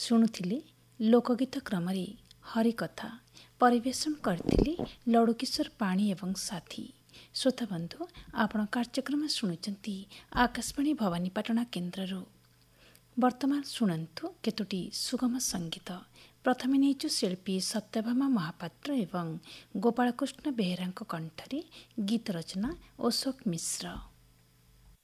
ଶୁଣୁଥିଲି ଲୋକଗୀତ କ୍ରମରେ ହରିକଥା ପରିବେଷଣ କରିଥିଲି ଲଡ଼ୁକିଶୋର ପାଣି ଏବଂ ସାଥୀ। ଶ୍ରୋତାବନ୍ଧୁ, ଆପଣ କାର୍ଯ୍ୟକ୍ରମ ଶୁଣୁଛନ୍ତି ଆକାଶବାଣୀ ଭବାନୀପାଟଣା କେନ୍ଦ୍ରରୁ। ବର୍ତ୍ତମାନ ଶୁଣନ୍ତୁ କେତୋଟି ସୁଗମ ସଙ୍ଗୀତ। ପ୍ରଥମେ ନେଇଛୁ ଶିଳ୍ପୀ ସତ୍ୟଭାମା ମହାପାତ୍ର ଏବଂ ଗୋପାଳକୃଷ୍ଣ ବେହେରାଙ୍କ କଣ୍ଠରେ, ଗୀତ ରଚନା ଅଶୋକ ମିଶ୍ର।